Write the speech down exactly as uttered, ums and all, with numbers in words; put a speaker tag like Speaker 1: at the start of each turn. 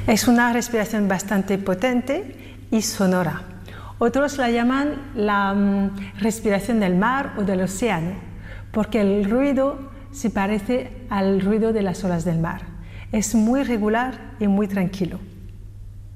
Speaker 1: Es una respiración bastante potente y sonora. Otros la llaman la um, respiración del mar o del océano, porque el ruido se parece al ruido de las olas del mar. Es muy regular y muy tranquilo.